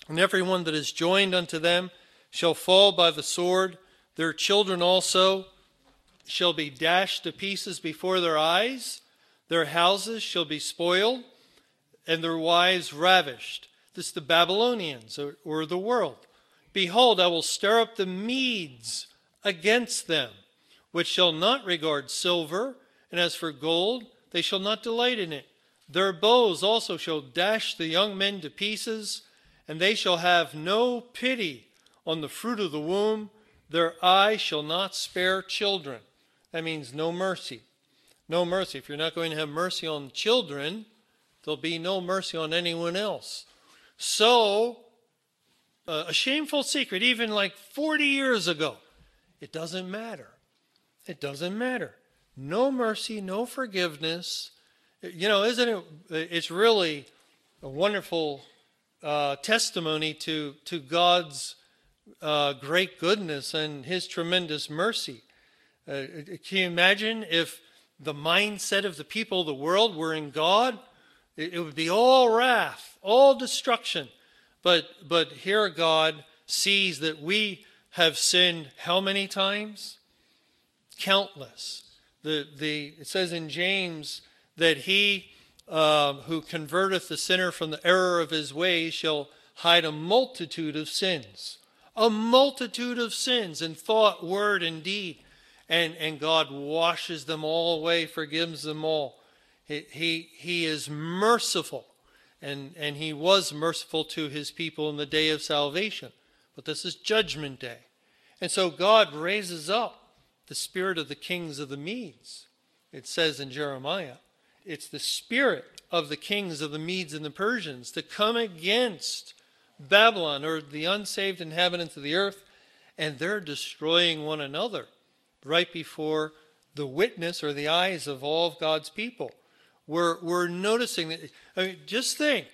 And every one that is joined unto them shall fall by the sword. Their children also shall be dashed to pieces before their eyes. Their houses shall be spoiled, and their wives ravished. This is the Babylonians, or the world. Behold, I will stir up the Medes against them, which shall not regard silver, and as for gold, they shall not delight in it. Their bows also shall dash the young men to pieces, and they shall have no pity on the fruit of the womb. Their eye shall not spare children. That means no mercy. No mercy. If you're not going to have mercy on children, there'll be no mercy on anyone else. So, a shameful secret, even like 40 years ago, it doesn't matter. It doesn't matter. No mercy, no forgiveness. You know, isn't it? It's really a wonderful testimony to God's great goodness and his tremendous mercy. Can you imagine if the mindset of the people of the world were in God? It would be all wrath, all destruction. But here God sees that we have sinned how many times? Countless. It says in James that he who converteth the sinner from the error of his ways shall hide a multitude of sins. A multitude of sins in thought, word, and deed. And God washes them all away, forgives them all. He is merciful. And he was merciful to his people in the day of salvation. But this is judgment day. And so God raises up the spirit of the kings of the Medes. It says in Jeremiah, it's the spirit of the kings of the Medes and the Persians to come against Babylon, or the unsaved inhabitants of the earth, and they're destroying one another right before the witness or the eyes of all of God's people. We're noticing that. I mean, just think.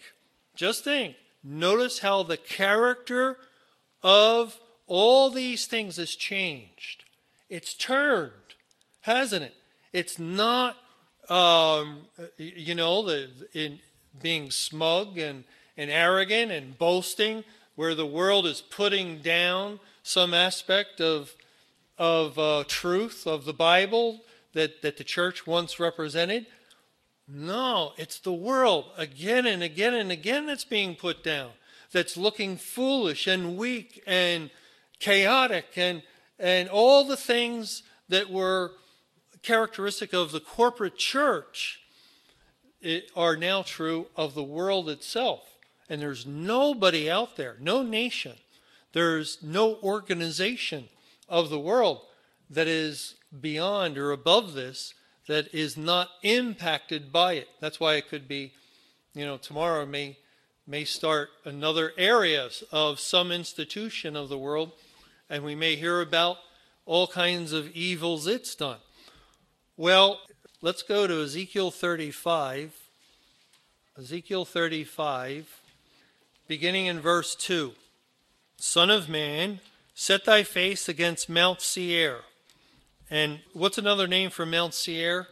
Notice how the character of all these things has changed. It's turned, hasn't it? It's not, in being smug and arrogant and boasting, where the world is putting down some aspect of truth of the Bible that the church once represented. No, it's the world again and again and again that's being put down, that's looking foolish and weak and chaotic and all the things that were characteristic of the corporate church are now true of the world itself. And there's nobody out there, no nation, there's no organization of the world that is beyond or above this, that is not impacted by it. That's why it could be, tomorrow may start another area of some institution of the world, and we may hear about all kinds of evils it's done. Well, let's go to Ezekiel 35. Ezekiel 35, beginning in verse 2. Son of man, set thy face against Mount Seir. And what's another name for Mount Seir?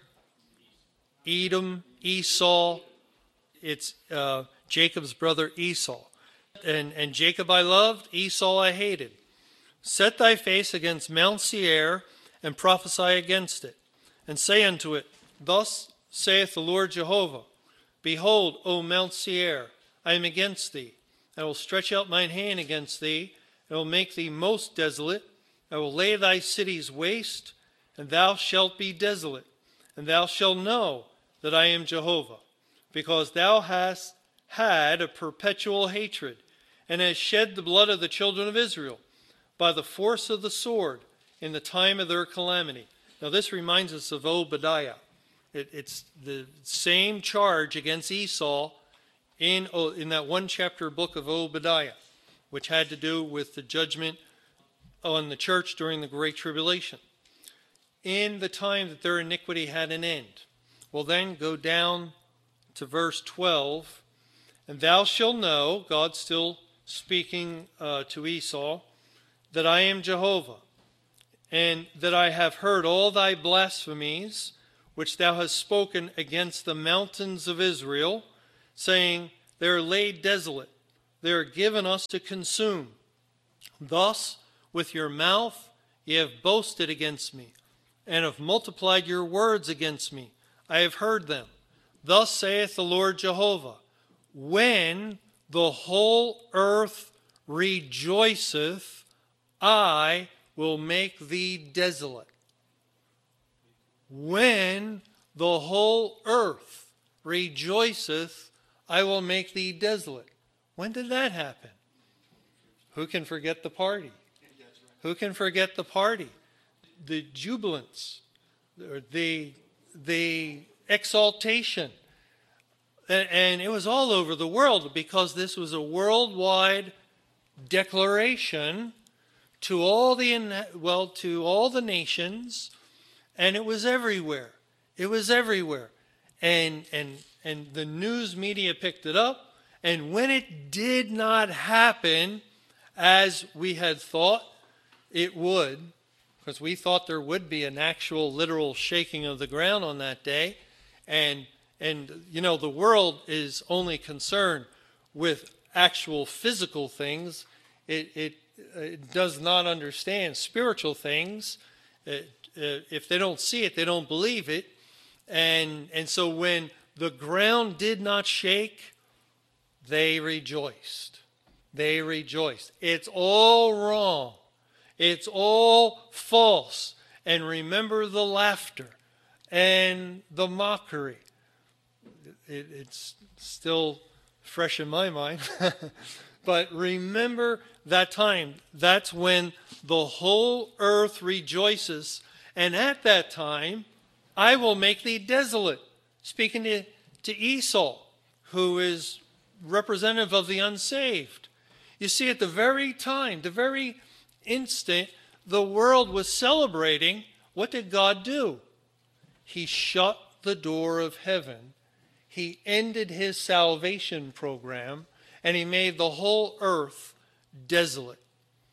Edom, Esau. It's Jacob's brother Esau. And Jacob I loved, Esau I hated. Set thy face against Mount Seir, and prophesy against it, and say unto it, Thus saith the Lord Jehovah, Behold, O Mount Seir, I am against thee. I will stretch out mine hand against thee, and will make thee most desolate. I will lay thy cities waste, and thou shalt be desolate. And thou shalt know that I am Jehovah, because thou hast had a perpetual hatred, and hast shed the blood of the children of Israel by the force of the sword in the time of their calamity. Now this reminds us of Obadiah. It's the same charge against Esau in that one chapter book of Obadiah, which had to do with the judgment on the church during the Great Tribulation, in the time that their iniquity had an end. Well, then go down to verse 12. And thou shalt know, God's still speaking to Esau, that I am Jehovah, and that I have heard all thy blasphemies, which thou hast spoken against the mountains of Israel, saying, They are laid desolate. they are given us to consume. Thus, with your mouth ye have boasted against me, and have multiplied your words against me. I have heard them. Thus saith the Lord Jehovah, when the whole earth rejoiceth, I will make thee desolate. When the whole earth rejoiceth, I will make thee desolate. When did that happen? Who can forget the party? Who can forget the party? The jubilance, the exaltation. And it was all over the world because this was a worldwide declaration to all the nations, and it was everywhere. It was everywhere. And the news media picked it up, and when it did not happen as we had thought it would, because we thought there would be an actual literal shaking of the ground on that day, and the world is only concerned with actual physical things. It does not understand spiritual things. If they don't see it, they don't believe it. And so when the ground did not shake, they rejoiced. They rejoiced. It's all wrong. It's all false. And remember the laughter and the mockery. It's still fresh in my mind. But remember that time. That's when the whole earth rejoices. And at that time, I will make thee desolate. Speaking to Esau, who is representative of the unsaved. You see, at the very time, the very instant the world was celebrating, what did God do? He shut the door of heaven. He ended his salvation program, and he made the whole earth desolate.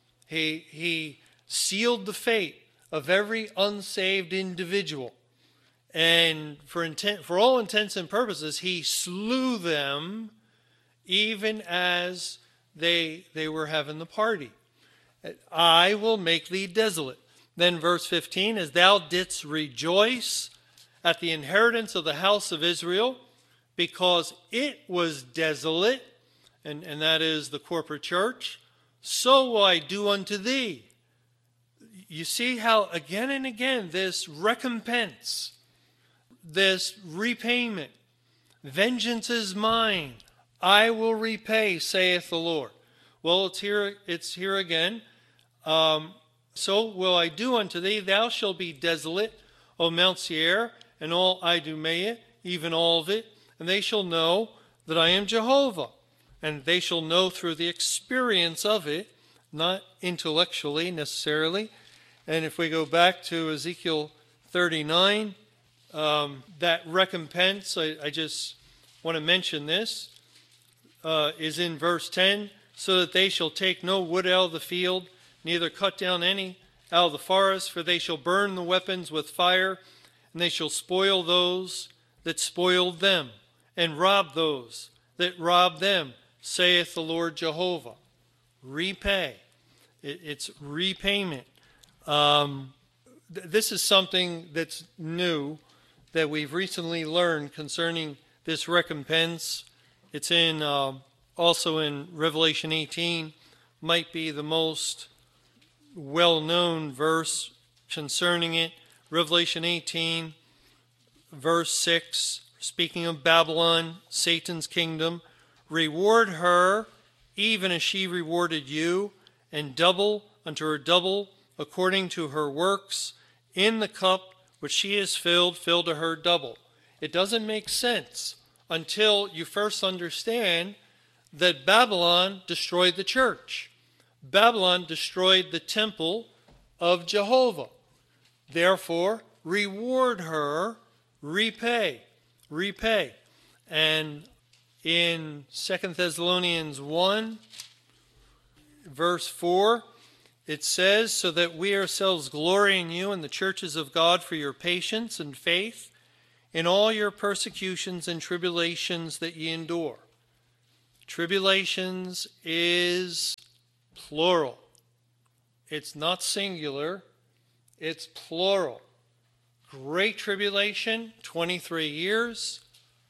He sealed the fate of every unsaved individual. And for all intents and purposes, he slew them even as they were having the party. I will make thee desolate. Then verse 15, as thou didst rejoice at the inheritance of the house of Israel, because it was desolate, and that is the corporate church, so will I do unto thee. You see how again and again this recompense, this repayment, vengeance is mine, I will repay, saith the Lord. Well, it's here again. So will I do unto thee, thou shalt be desolate, O Mount Seir, and all Idumea, even all of it, and they shall know that I am Jehovah. And they shall know through the experience of it, not intellectually necessarily. And if we go back to Ezekiel 39, that recompense, I just want to mention this, is in verse 10, so that they shall take no wood out of the field, neither cut down any out of the forest, for they shall burn the weapons with fire, and they shall spoil those that spoiled them, and rob those that robbed them, saith the Lord Jehovah. Repay. It's repayment. This is something that's new that we've recently learned concerning this recompense. It's in also in Revelation 18, might be the most well-known verse concerning it. Revelation 18, verse 6, speaking of Babylon, Satan's kingdom, reward her even as she rewarded you, and double unto her double according to her works. In the cup which she has filled, fill to her double. It doesn't make sense until you first understand that Babylon destroyed the church. Babylon destroyed the temple of Jehovah. Therefore, reward her, repay. And in 2 Thessalonians 1, verse 4, it says, so that we ourselves glory in you and the churches of God for your patience and faith in all your persecutions and tribulations that ye endure. Tribulations is plural. It's not singular. It's plural. Great tribulation, 23 years.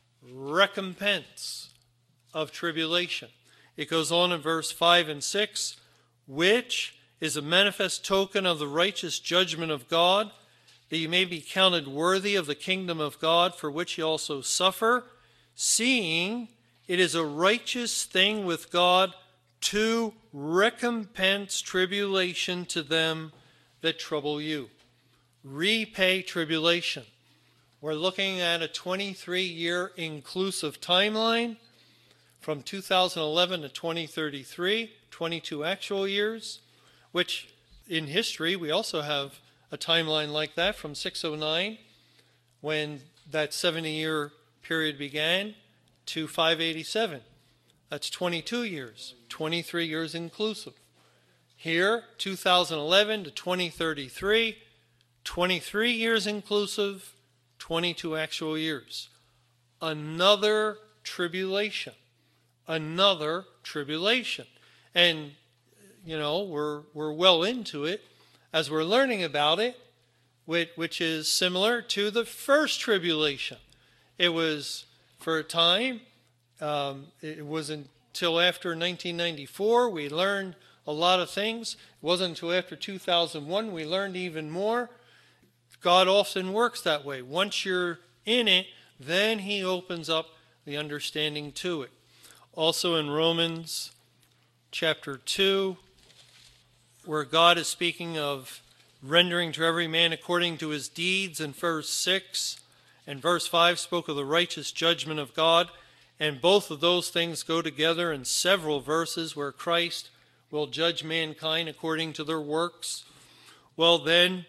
Recompense of tribulation. It goes on in verse 5 and 6, which is a manifest token of the righteous judgment of God, that you may be counted worthy of the kingdom of God, for which ye also suffer, seeing it is a righteous thing with God to recompense tribulation to them that trouble you. Repay tribulation. We're looking at a 23-year inclusive timeline from 2011 to 2033, 22 actual years, which in history we also have a timeline like that from 609, when that 70-year period began, to 587. That's 22 years, 23 years inclusive. Here, 2011 to 2033, 23 years inclusive, 22 actual years. Another tribulation. Another tribulation. And, we're well into it as we're learning about it, which is similar to the first tribulation. It was, for a time, it wasn't until after 1994 we learned a lot of things. It wasn't until after 2001 we learned even more. God often works that way. Once you're in it, then he opens up the understanding to it. Also in Romans chapter 2, where God is speaking of rendering to every man according to his deeds in verse 6, and verse 5 spoke of the righteous judgment of God, and both of those things go together in several verses where Christ will judge mankind according to their works. Well then,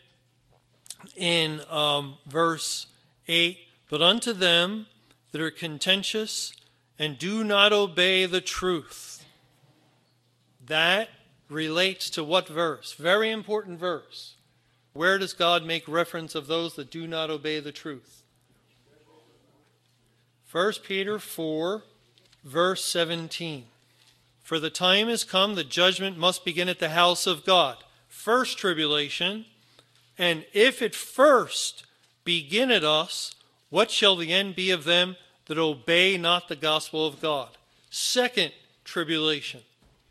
in verse 8, but unto them that are contentious and do not obey the truth. That relates to what verse? Very important verse. Where does God make reference of those that do not obey the truth? 1 Peter 4, verse 17. For the time is come that judgment must begin at the house of God. First tribulation. And if it first begin at us, what shall the end be of them that obey not the gospel of God? Second tribulation.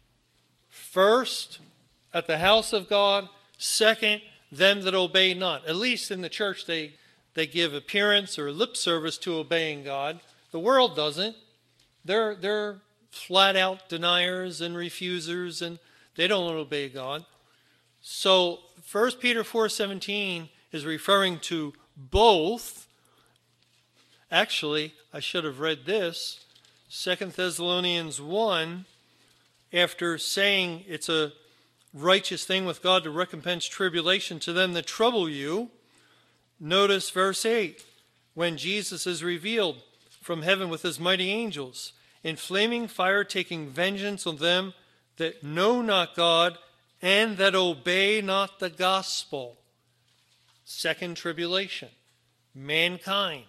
First, at the house of God. Second, them that obey not. At least in the church they give appearance or lip service to obeying God. The world doesn't. They're flat out deniers and refusers, and they don't obey God. So 1 Peter 4:17 is referring to both. Actually, I should have read this. 2 Thessalonians 1, after saying it's a righteous thing with God to recompense tribulation to them that trouble you, notice verse 8, when Jesus is revealed from heaven with his mighty angels, in flaming fire taking vengeance on them that know not God and that obey not the gospel. Second tribulation. Mankind.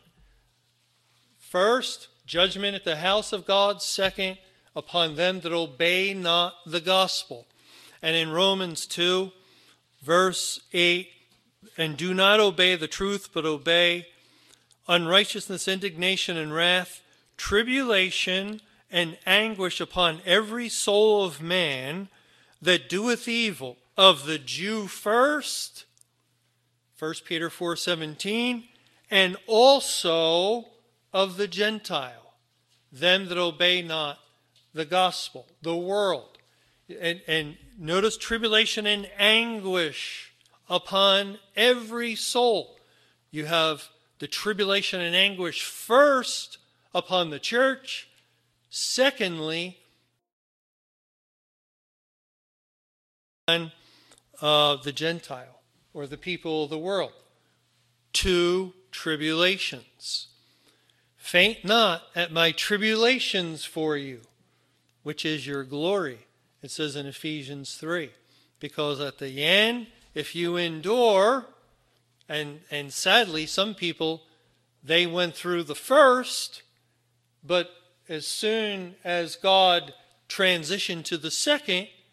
First, judgment at the house of God. Second, upon them that obey not the gospel. And in Romans 2, verse 8, and do not obey the truth, but obey unrighteousness, indignation, and wrath, tribulation, and anguish upon every soul of man that doeth evil, of the Jew first, 1 Peter 4:17, and also of the Gentile, them that obey not the gospel, the world. And notice tribulation and anguish upon every soul. You have the tribulation and anguish first upon the church. Secondly, on the Gentile or the people of the world. Two tribulations. Faint not at my tribulations for you, which is your glory. It says in Ephesians 3. Because at the end, if you endure, and sadly some people, they went through the first, but as soon as God transitioned to the second,